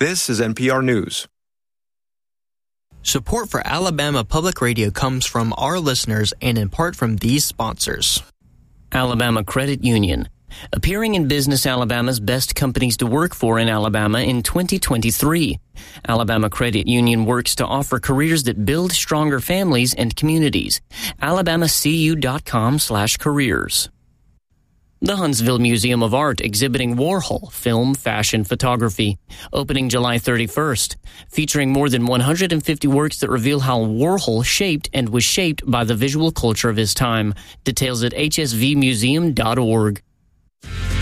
This is NPR News. Support for Alabama Public Radio comes from our listeners and in part from these sponsors. Alabama Credit Union, appearing in Business Alabama's Best Companies to Work For in Alabama in 2023. Alabama Credit Union works to offer careers that build stronger families and communities. alabamacu.com/careers. The Huntsville Museum of Art exhibiting Warhol, film, fashion, photography, opening July 31st, featuring more than 150 works that reveal how Warhol shaped and was shaped by the visual culture of his time. Details at hsvmuseum.org.